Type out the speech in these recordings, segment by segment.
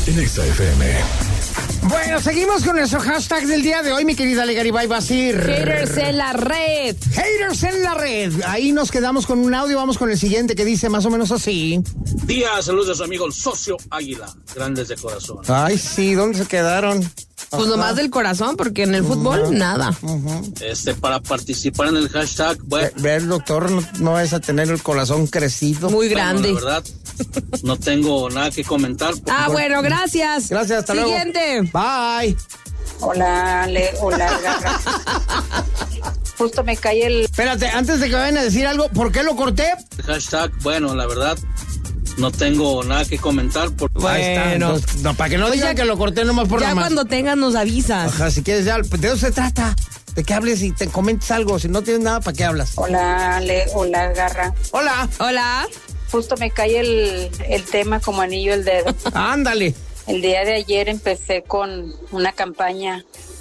en Exa FM. Bueno, seguimos con nuestro hashtag del día de hoy, mi querida Legaribay Basir. Haters en la red. Haters en la red. Ahí nos quedamos con un audio. Vamos con el siguiente que dice más o menos así. Días, saludos a su amigo el socio Águila. Grandes de corazón. Ay, sí, ¿dónde se quedaron? Pues nomás del corazón, porque en el fútbol, nada. Para participar en el hashtag, bueno. Ver, doctor, no vas a tener el corazón crecido. Muy grande. La verdad, no tengo nada que comentar. Bueno, gracias. Gracias, hasta luego. Siguiente. Bye. Hola, Garra. Justo me cae el... Espérate, antes de que vayan a decir algo, ¿por qué lo corté? El hashtag, bueno, la verdad, no tengo nada que comentar. Ahí está. No, para que no digan que lo corté nomás por ya nomás. cuando tengas nos avisas. Ajá, si quieres ya, de eso se trata. De que hables y te comentes algo. Si no tienes nada, ¿para qué hablas? Hola, Garra. Hola. Hola. Justo me cae el tema como anillo al dedo. Ándale. El día de ayer empecé con una campaña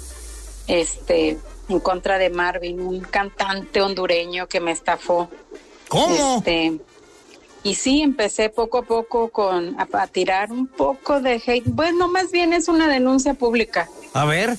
en contra de Marvin, un cantante hondureño que me estafó. ¿Cómo? Y sí, empecé poco a poco a tirar un poco de hate. Bueno, más bien es una denuncia pública. A ver.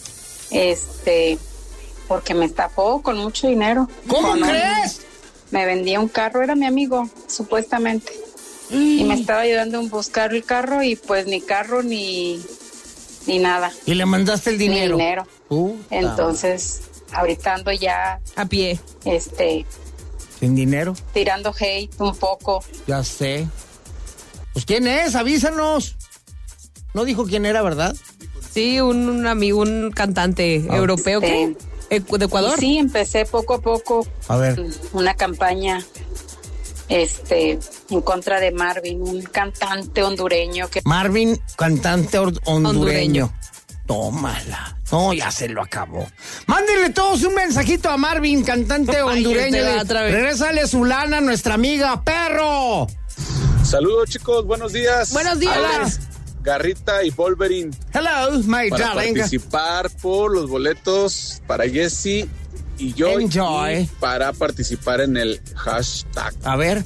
Porque me estafó con mucho dinero. ¿Cómo crees? Me vendía un carro, era mi amigo, supuestamente. Y me estaba ayudando a buscar el carro y pues ni carro ni nada. ¿Y le mandaste el dinero? Ni dinero. Entonces, ahorita ando ya... A pie. ¿Sin dinero? Tirando hate un poco. Ya sé. Pues, ¿quién es? Avísanos. No dijo quién era, ¿verdad? Sí, un amigo, un cantante europeo. ¿Qué? ¿De Ecuador? Y sí, empecé poco a poco. A ver. Una campaña en contra de Marvin, un cantante hondureño que... Marvin, cantante hondureño. Tómala. No, ya se lo acabó. Mándenle todos un mensajito a Marvin, cantante hondureño. Regrésale su lana a nuestra amiga Perro. Saludos, chicos, buenos días. Buenos días. Alex, Garrita y Wolverine. Hello, my para darling. Participar por los boletos para Jesse y yo. Enjoy. Y para participar en el hashtag. A ver.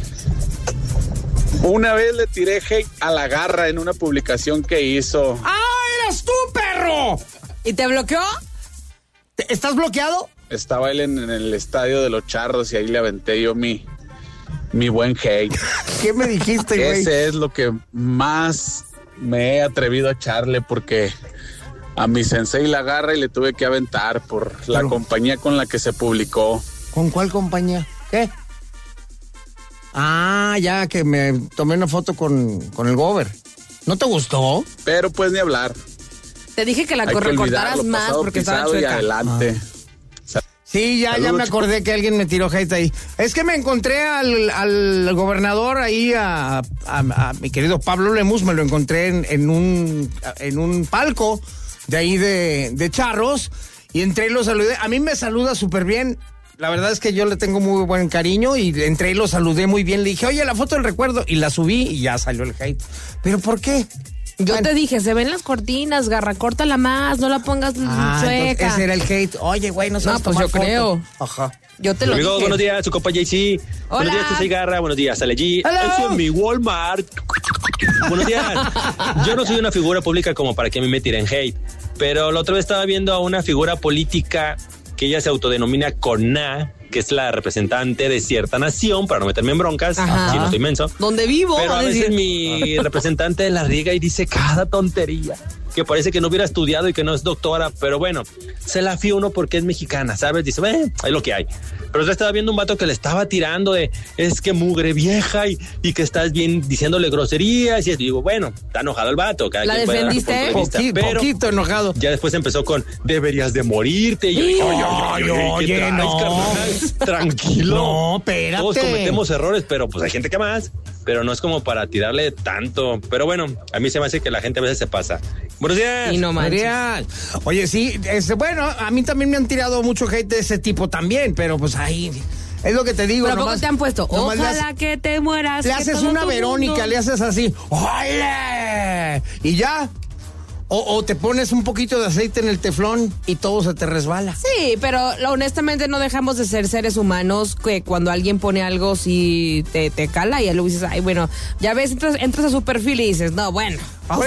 Una vez le tiré hate a la Garra en una publicación que hizo. ¡Ah, eras tú, perro! ¿Y te bloqueó? ¿Estás bloqueado? Estaba él en el estadio de los Charros y ahí le aventé yo mi buen hate. ¿Qué me dijiste, güey? Ese es lo que más me he atrevido a echarle porque a mi sensei la agarra y le tuve que aventar por la compañía con la que se publicó. ¿Con cuál compañía? ¿Qué? Ah, ya que me tomé una foto con el Gober. ¿No te gustó? Pero pues ni hablar. Te dije que la recortaras más porque estaba chueca. Y adelante. Sí, ya me acordé que alguien me tiró hate ahí. Es que me encontré al gobernador ahí, a mi querido Pablo Lemus, me lo encontré en un palco de ahí de Charros, y entré y lo saludé. A mí me saluda súper bien. La verdad es que yo le tengo muy buen cariño y entré y lo saludé muy bien. Le dije, oye, la foto del recuerdo, y la subí y ya salió el hate. ¿Pero por qué? Yo te dije, se ven las cortinas, Garra, córtala más, no la pongas chueca. Ese era el hate. Oye, güey, no sabes pues yo foto. creo. Ajá. Yo te lo Amigos, dije. buenos días, su compa JC. Hola. Buenos días, soy Garra. Buenos días, sale G. Hello. Eso es mi Walmart. Buenos días. Yo no soy una figura pública como para que a mí me tiren hate, pero la otra vez estaba viendo a una figura política que ella se autodenomina Corná, que es la representante de cierta nación, para no meterme en broncas, Ajá. si no estoy menso. ¿Dónde vivo? Pero a veces mi representante la riega y dice cada tontería, que parece que no hubiera estudiado y que no es doctora, pero bueno, se la fía uno porque es mexicana, ¿sabes? Dice, es lo que hay. Pero yo estaba viendo un vato que le estaba tirando de, es que mugre vieja y que estás bien diciéndole groserías, y digo, bueno, está enojado el vato. Cada ¿La quien puede dar su defendiste? punto de vista, pero Poquito enojado. ya después empezó con, deberías de morirte. Y yo dije, Oye, ¿qué traes, no. carnal? Tranquilo. No, espérate. Todos cometemos errores, pero pues hay gente que más. Pero no es como para tirarle tanto. Pero bueno, a mí se me hace que la gente a veces se pasa. Buenos días. Y no manches. Adrián. Oye, sí, bueno, a mí también me han tirado mucho hate de ese tipo también, pero pues ahí... Es lo que te digo. ¿Pero cómo te han puesto? Ojalá que te mueras. Le haces una Verónica, le haces así. ¡Ole! Y ya. O te pones un poquito de aceite en el teflón y todo se te resbala. Sí, pero honestamente no dejamos de ser seres humanos, que cuando alguien pone algo sí te cala y luego dices, ay, bueno, ya ves, entras a su perfil y dices, no, bueno.